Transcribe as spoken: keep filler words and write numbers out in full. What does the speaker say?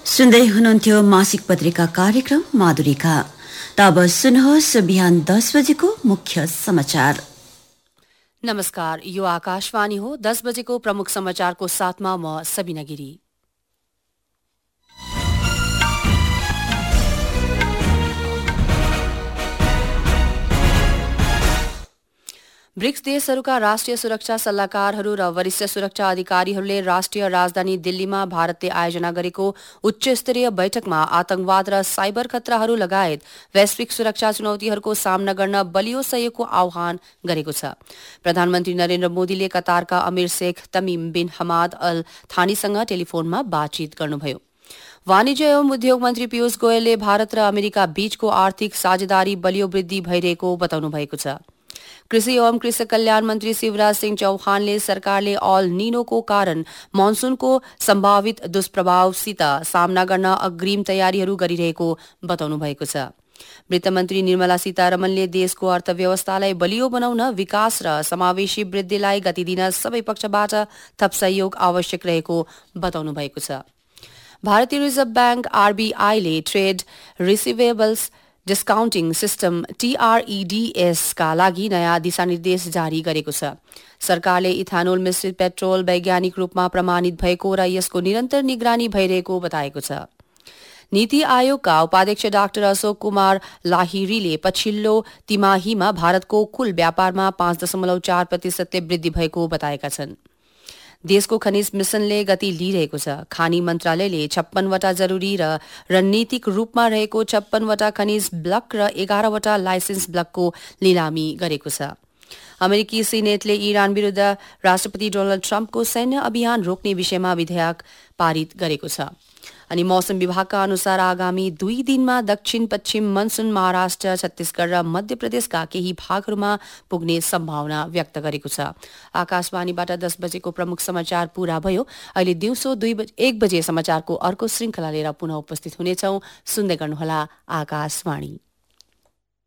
सुन्दै हुनुहुन्थ्यो मासिक पत्रिका कार्यक्रम माधुरीका। तब सुन्नुहोस् बिहान दस बजेको मुख्य समाचार। नमस्कार, यो आकाशवाणी हो। दस बजेको प्रमुख समाचारको साथमा म सबिना गिरी। ब्रिक्स देशहरूका राष्ट्रिय सुरक्षा सल्लाहकारहरू र वरिष्ठ सुरक्षा अधिकारीहरूले राष्ट्रिय राजधानी दिल्लीमा भारतले आयोजना गरेको उच्च स्तरीय बैठकमा आतंकवाद र साइबर खतराहरू लगायत वैश्विक सुरक्षा चुनौतीहरूको सामना गर्न बलियो सहयोगको आह्वान गरेको छ। प्रधानमन्त्री नरेन्द्र मोदीले कतारका अमीर शेख तमिम बिन हमाद अल थानीसँग टेलिफोनमा बातचीत गर्नुभयो। वाणिज्य एवं उद्योग मन्त्री पीयूष गोयलले भारत र अमेरिका बीचको आर्थिक साझेदारी बलियो वृद्धि भइरहेको बताउनु भएको छ। कृषि एवं कृषक कल्याण मंत्री शिवराज सिंह चौहानले सरकारले अल नीनोको कारण मनसूनको सम्भावित दुष्प्रभावसित सामना गर्न अग्रिम तयारीहरू गरिरहेको बताउनु भएको छ। वित्त मन्त्री निर्मला सीतारमणले देशको अर्थव्यवस्थालाई बलियो बनाउन विकास र समावेशी वृद्धिलाई गति दिन सबै पक्षबाट थप सहयोग आवश्यक रहेको बताउनु भएको छ। भारतीय रिजर्भ ब्याङ्क आरबीआईले ट्रेड रिसिभेबल्स डिस्काउन्टिङ सिस्टम टीआरईडीएस का लागि नयाँ दिशानिर्देश जारी गरेको छ। सरकारले इथानोल मिश्रित पेट्रोल वैज्ञानिक रूपमा प्रमाणित भएको र यसको निरन्तर निगरानी भइरहेको बताएको छ। नीति आयोगका उपाध्यक्ष डाक्टर अशोक कुमार लाहिरीले पछिल्लो तिमाहीमा भारतको कुल व्यापारमा पाँच दशमलव चार प्रतिशतले वृद्धि भएको बताएका छन्। देशको खनिज मिशनले गति लिइरहेको छ। खानी मन्त्रालयले छप्पनवटा जरूरी र रणनीतिक रूपमा रहेको छप्पनवटा खनिज ब्लक र एघारवटा लाइसेन्स ब्लकको लिलामी गरेको छ। अमेरिकी सिनेटले इरान विरूद्ध राष्ट्रपति डोनाल्ड ट्रम्पको सैन्य अभियान रोक्ने विषयमा विधेयक पारित गरेको छ। अनि मौसम विभागका अनुसार आगामी दुई दिनमा दक्षिण पश्चिम मनसुन महाराष्ट्र, छत्तीसगढ़ र मध्य प्रदेशका केही भागहरूमा पुग्ने सम्भावना व्यक्त गरेको छ। आकाशवाणीबाट दस बजेको प्रमुख समाचार पूरा भयो। अहिले दिउँसो दुई बजे एक बजे समाचारको अर्को श्रृंखला लिएर पुनः उपस्थित हुनेछौं। सुन्दै गर्नुहोला आकाशवाणी।